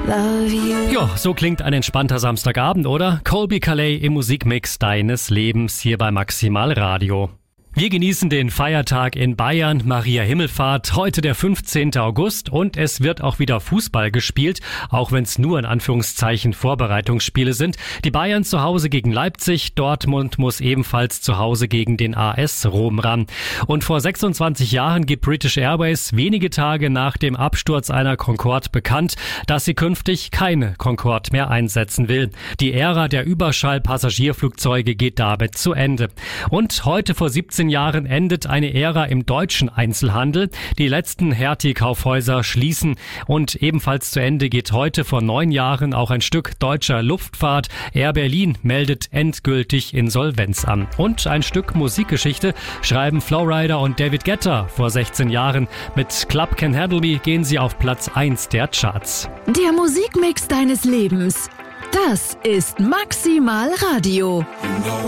love you. Ja, so klingt ein entspannter Samstagabend, oder? Colby Calais im Musikmix deines Lebens hier bei Maximal Radio. Wir genießen den Feiertag in Bayern, Maria Himmelfahrt, heute der 15. August und es wird auch wieder Fußball gespielt, auch wenn es nur in Anführungszeichen Vorbereitungsspiele sind. Die Bayern zu Hause gegen Leipzig, Dortmund muss ebenfalls zu Hause gegen den AS Rom ran. Und vor 26 Jahren gibt British Airways wenige Tage nach dem Absturz einer Concorde bekannt, dass sie künftig keine Concorde mehr einsetzen will. Die Ära der Überschall-Passagierflugzeuge geht damit zu Ende. Und heute vor 17 Jahren endet eine Ära im deutschen Einzelhandel. Die letzten Hertie-Kaufhäuser schließen und ebenfalls zu Ende geht heute vor 9 Jahren auch ein Stück deutscher Luftfahrt. Air Berlin meldet endgültig Insolvenz an. Und ein Stück Musikgeschichte schreiben Flowrider und David Guetta vor 16 Jahren. Mit Club Can Handle Me gehen sie auf Platz 1 der Charts. Der Musikmix deines Lebens. Das ist Maximal Radio.